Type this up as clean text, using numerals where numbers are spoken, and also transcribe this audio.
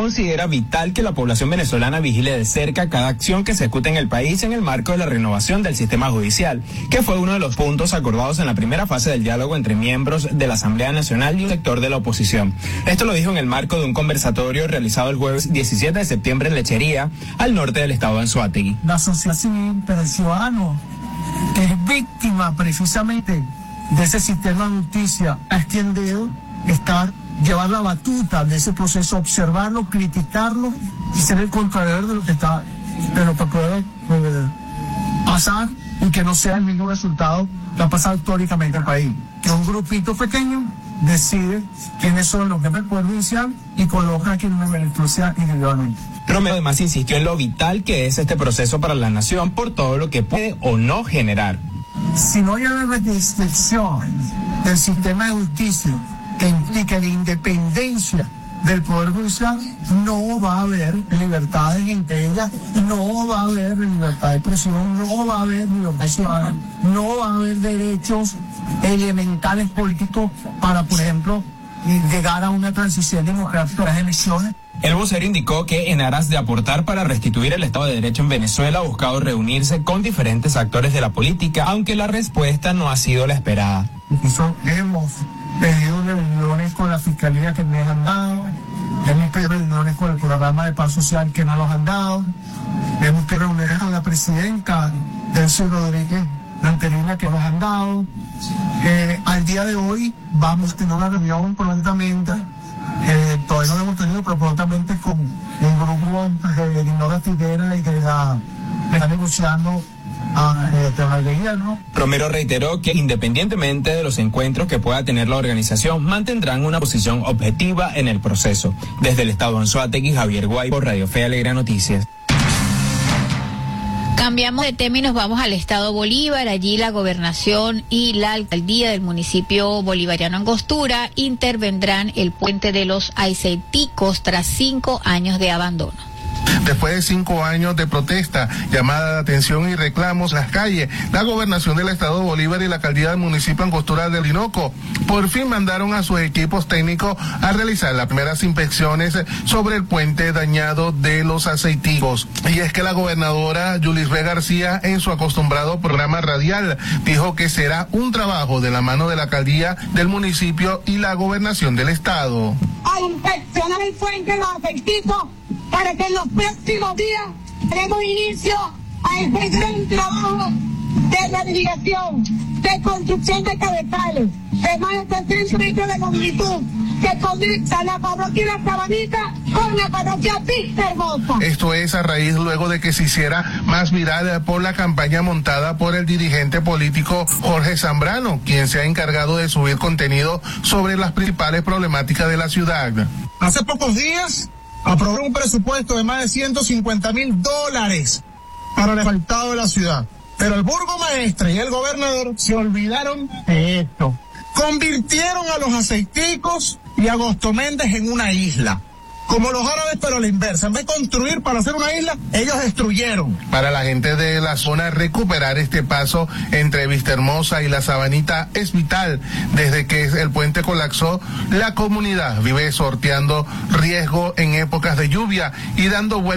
considera vital que la población venezolana vigile de cerca cada acción que se ejecute en el país en el marco de la renovación del sistema judicial, que fue uno de los puntos acordados en la primera fase del diálogo entre miembros de la Asamblea Nacional y un sector de la oposición. Esto lo dijo en el marco de un conversatorio realizado el jueves 17 de septiembre en Lechería, al norte del estado de Anzoátegui. La sociedad civil, pero el ciudadano, que es víctima precisamente de ese sistema de justicia, es quien debe llevar la batuta de ese proceso, observarlo, criticarlo y ser el contrario de lo que puede pasar y que no sea el mismo resultado que ha pasado históricamente en el país. Que un grupito pequeño decide quiénes son los jefes del Poder Judicial y coloca a quienes benefician individualmente. Romero además insistió en lo vital que es este proceso para la nación por todo lo que puede o no generar. Si no hay una restricción del sistema de justicia que implique la independencia del Poder Judicial, no va a haber libertades integras, no va a haber libertad de expresión, no va a haber libertad ciudadana, no va a haber derechos elementales políticos para, por ejemplo, llegar a una transición democrática a las elecciones. El vocero indicó que en aras de aportar para restituir el Estado de Derecho en Venezuela ha buscado reunirse con diferentes actores de la política, aunque la respuesta no ha sido la esperada. Incluso hemos pedido reuniones con la Fiscalía que no nos han dado, hemos pedido reuniones con el programa de paz social que no nos han dado, hemos pedido reuniones con la presidenta Delcy Rodríguez Lanterina que nos han dado. Al día de hoy vamos a tener una reunión prontamente, todavía no lo hemos tenido, pero prontamente con un grupo de Dinora Figuera y que está negociando ¿no? Romero reiteró que independientemente de los encuentros que pueda tener la organización, mantendrán una posición objetiva en el proceso. Desde el estado de Anzoátegui, Javier Guay, por Radio Fe Alegre Noticias. Cambiamos de tema y nos vamos al estado Bolívar. Allí la gobernación y la alcaldía del municipio bolivariano Angostura intervendrán el puente de los Aceiticos tras 5 años de abandono. Después de 5 años de protesta, llamada de atención y reclamos en las calles, la gobernación del estado Bolívar y la alcaldía del municipio Angostura del Orinoco por fin mandaron a sus equipos técnicos a realizar las primeras inspecciones sobre el puente dañado de los Aceiticos. Y es que la gobernadora Yulisbe García, en su acostumbrado programa radial, dijo que será un trabajo de la mano de la alcaldía del municipio y la gobernación del estado. A inspeccionar el puente de los Aceiticos para que en los próximos días demos inicio a este gran trabajo de rehabilitación, de construcción de cabezales, de más de 300 metros de longitud, que conecta la parroquia La Sabanita con la parroquia Vista Hermosa. Esto es a raíz luego de que se hiciera más viral por la campaña montada por el dirigente político Jorge Zambrano, quien se ha encargado de subir contenido sobre las principales problemáticas de la ciudad. Hace pocos días aprobó un presupuesto de más de $150,000 para el asfaltado de la ciudad. Pero el burgomaestre y el gobernador se olvidaron de esto. Convirtieron a los Aceiticos y a Agosto Méndez en una isla. Como los árabes, pero a la inversa. En vez de construir para hacer una isla, ellos destruyeron. Para la gente de la zona, recuperar este paso entre Vistahermosa y La Sabanita es vital. Desde que el puente colapsó, la comunidad vive sorteando riesgo en épocas de lluvia y dando vueltas